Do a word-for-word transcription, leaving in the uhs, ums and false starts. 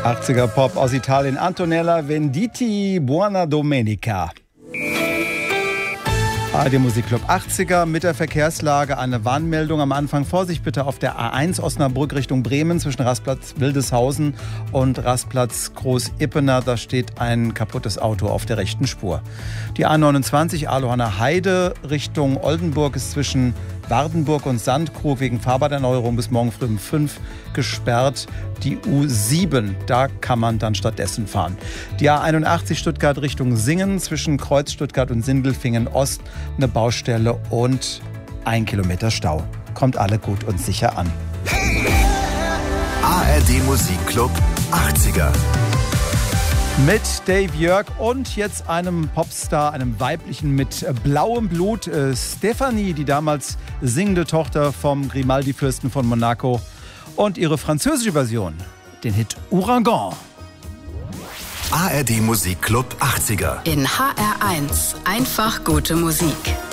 achtziger Pop aus Italien. Antonella Venditti, Buona Domenica. A R D Musikclub achtziger mit der Verkehrslage. Eine Warnmeldung am Anfang. Vorsicht bitte auf der A eins Osnabrück Richtung Bremen zwischen Rastplatz Wildeshausen und Rastplatz Groß-Ippener. Da steht ein kaputtes Auto auf der rechten Spur. Die A neunundzwanzig Alohanner Heide Richtung Oldenburg ist zwischen Wardenburg und Sandkrug wegen Fahrbaderneuerung bis morgen früh um fünf gesperrt. Die U sieben, da kann man dann stattdessen fahren. Die A einundachtzig Stuttgart Richtung Singen zwischen Kreuz Stuttgart und Sindelfingen Ost eine Baustelle und ein Kilometer Stau. Kommt alle gut und sicher an. A R D Musikclub achtziger. Mit Dave Jörg und jetzt einem Popstar, einem weiblichen mit blauem Blut, äh, Stefanie, die damals singende Tochter vom Grimaldi-Fürsten von Monaco, und ihre französische Version, den Hit Ouragan. A R D Musikclub achtziger. In H R eins einfach gute Musik.